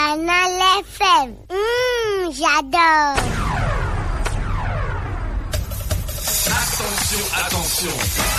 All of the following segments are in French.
Canal FM. J'adore. Attention, attention.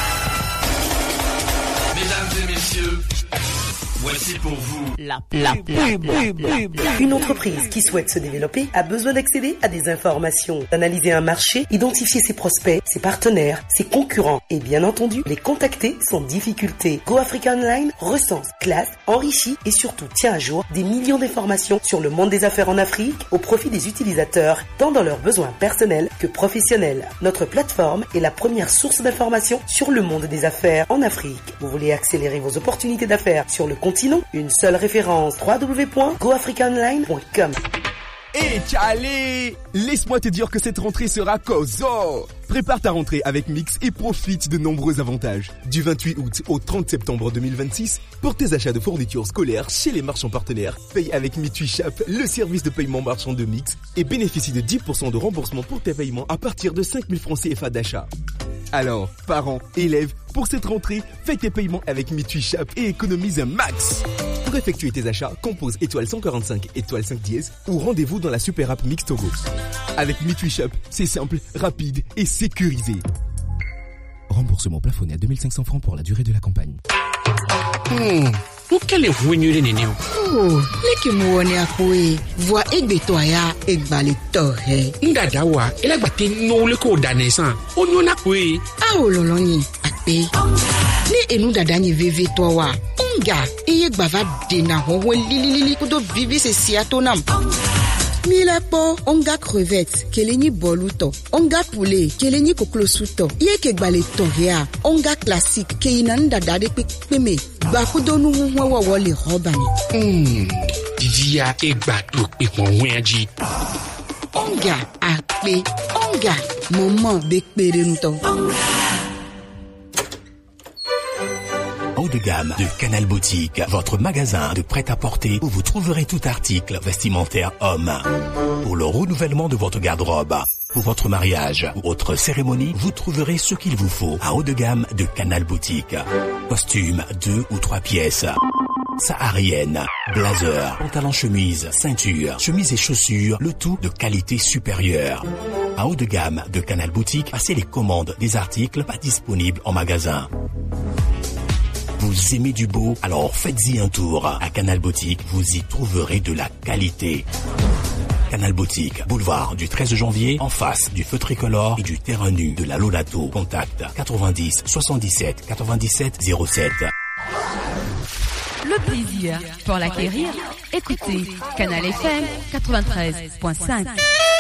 Mesdames et messieurs, voici pour vous la pub. Une entreprise qui souhaite se développer a besoin d'accéder à des informations, d'analyser un marché, identifier ses prospects, ses partenaires, ses concurrents et bien entendu les contacter sans difficulté. Go Africa Online recense, classe, enrichit et surtout tient à jour des millions d'informations sur le monde des affaires en Afrique au profit des utilisateurs, tant dans leurs besoins personnels que professionnels. Notre plateforme est la première source d'informations sur le monde des affaires en Afrique. Vous voulez accélérer vos opportunités d'affaires sur le continent? Une seule référence, www.goafricaonline.com. Hey Charlie, laisse-moi te dire que cette rentrée sera cozo. Prépare ta rentrée avec Mix et profite de nombreux avantages. Du 28 août au 30 septembre 2026, pour tes achats de fournitures scolaires chez les marchands partenaires, paye avec MeTooiShop, le service de paiement marchand de Mix, et bénéficie de 10% de remboursement pour tes paiements à partir de 5 000 francs CFA d'achat. Alors, parents, élèves, pour cette rentrée, fais tes paiements avec MeTooiShop et économise un max. Pour effectuer tes achats, compose étoile 145 étoile 5 dièse ou rendez-vous dans la super app Mix Togo. Avec MeTooiShop, c'est simple, rapide et sécurisé. Remboursement plafonné à 2500 francs pour la durée de la campagne. Quel est le nénéo? Oh, les mouni akoué. Voix egbetoya, egbale toré. Ndadawa, il a battu non le code d'annaissant. On y en a coué. Ah, oh, loloni, akpe. Ni enu dadani veve towa. Onga, eye gbava dena honwe lili kudo bibi se siatonam. Milepo, onga crevette, keleni boluto, onga poulet, keleni koklosuto, ye ke gbale toria, onga classique, ke inanda dade peme, bakudo nu huwa le robani. Didia egbato ekmonwenji. Onga akpe, onga, maman bekpere nto. Haut de gamme de Canal Boutique, votre magasin de prêt-à-porter où vous trouverez tout article vestimentaire homme. Pour le renouvellement de votre garde-robe, pour votre mariage ou autre cérémonie, vous trouverez ce qu'il vous faut à haut de gamme de Canal Boutique. Costumes 2 ou 3 pièces, saharienne, blazer, pantalon chemise, ceinture, chemise et chaussures, le tout de qualité supérieure. À haut de gamme de Canal Boutique, passez les commandes des articles pas disponibles en magasin. Vous aimez du beau? Alors faites-y un tour. À Canal Boutique, vous y trouverez de la qualité. Canal Boutique, boulevard du 13 janvier, en face du feu tricolore et du terrain nu de la Lolato. Contact 90 77 97 07. Le plaisir pour l'acquérir, écoutez Canal FM 93.5.